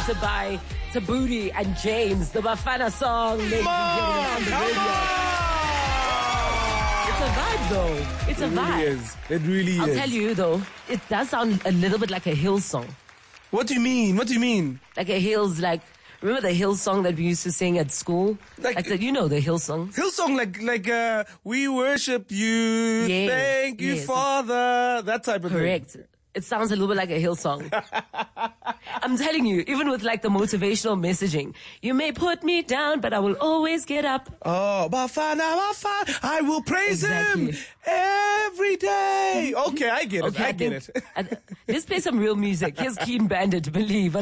sponsored by Tabuti and James, the Bafana song. Ladies and gentlemen, on the radio. It's a vibe, though. It's a vibe. It really is. I'll tell you, though, it does sound a little bit like a Hills song. What do you mean? What do you mean? Like a Hills, like, remember the Hills song that we used to sing at school? Like the, you know the Hills song. Hillsong, like we worship you, Yes, thank you, yes. Father, that type of Correct. It sounds a little bit like a Hills song. I'm telling you, even with like the motivational messaging, you may put me down, but I will always get up. Oh, Bafana, I will praise Exactly. him every day. Okay, I get it. Okay, I get it. Let's play some real music. Here's Keen Bandit, Believe.